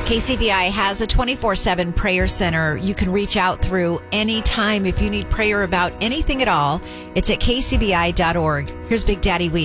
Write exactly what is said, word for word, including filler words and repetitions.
K C B I has a twenty-four seven prayer center you can reach out through anytime if you need prayer about anything at all. It's at k c b i dot org. Here's Big Daddy Weave.